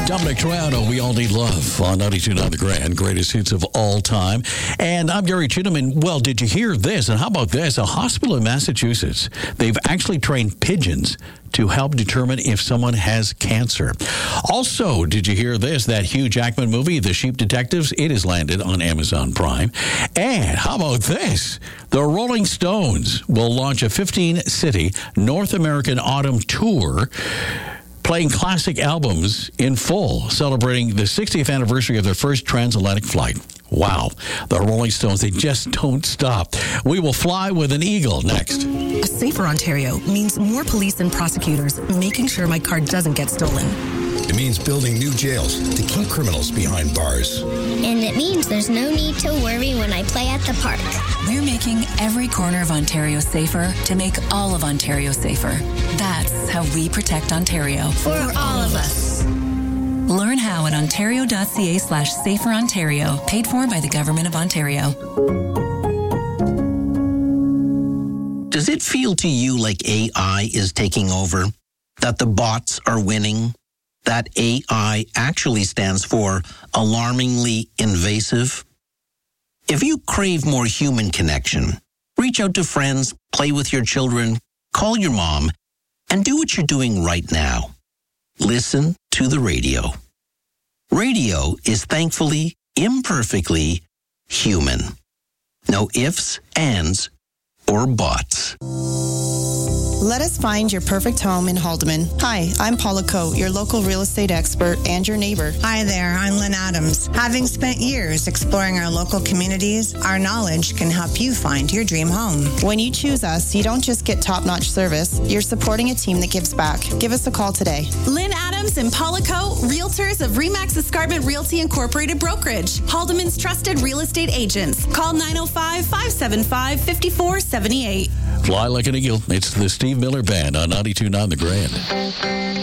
Dominic Troiano, We All Need Love on 92.9 The Grand, greatest hits of all time. And I'm Gary Chittiman. Well, did you hear this? And how about this? A hospital in Massachusetts, they've actually trained pigeons to help determine if someone has cancer. Also, did you hear this? That Hugh Jackman movie, The Sheep Detectives, it has landed on Amazon Prime. And how about this? The Rolling Stones will launch a 15-city North American autumn tour, playing classic albums in full, celebrating the 60th anniversary of their first transatlantic flight. Wow. The Rolling Stones, they just don't stop. We will fly with an eagle next. A safer Ontario means more police and prosecutors making sure my car doesn't get stolen. It means building new jails to keep criminals behind bars. And it means there's no need to worry when I play at the park. We're making every corner of Ontario safer to make all of Ontario safer. That's how we protect Ontario. For all of us. Learn how at ontario.ca/saferontario, paid for by the Government of Ontario. Does it feel to you like AI is taking over? That the bots are winning? That AI actually stands for alarmingly invasive? If you crave more human connection, reach out to friends, play with your children, call your mom, and do what you're doing right now. Listen to the radio. Radio is thankfully, imperfectly human. No ifs, ands, or buts. Let us find your perfect home in Haldeman. Hi, I'm Paula Coe, your local real estate expert and your neighbor. Hi there, I'm Lynn Adams. Having spent years exploring our local communities, our knowledge can help you find your dream home. When you choose us, you don't just get top-notch service, you're supporting a team that gives back. Give us a call today. Lynn Adams and Paula Coe, realtors of Remax Escarpment Realty Incorporated Brokerage, Haldeman's trusted real estate agents. Call 905-575-5478. Fly like an eagle. It's the Steve Miller Band on 92.9 The Grand.